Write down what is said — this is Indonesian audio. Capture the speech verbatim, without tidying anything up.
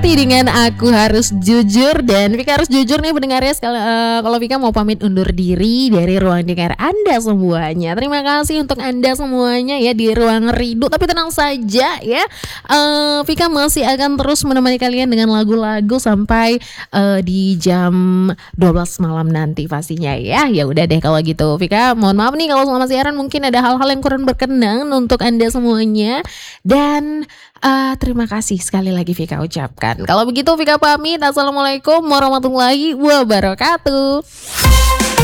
Dengan aku harus jujur, dan Vika harus jujur nih pendengarnya sekali, uh, kalau Vika mau pamit undur diri dari ruang dengar Anda semuanya. Terima kasih untuk Anda semuanya ya di ruang rindu. Tapi tenang saja ya, uh, Vika masih akan terus menemani kalian dengan lagu-lagu sampai uh, di jam dua belas malam nanti pastinya ya. Ya udah deh kalau gitu, Vika mohon maaf nih kalau selama siaran mungkin ada hal-hal yang kurang berkenan untuk Anda semuanya. Dan uh, terima kasih sekali lagi Vika ucapkan. Kalau begitu Vika pamit. Assalamualaikum warahmatullahi wabarakatuh.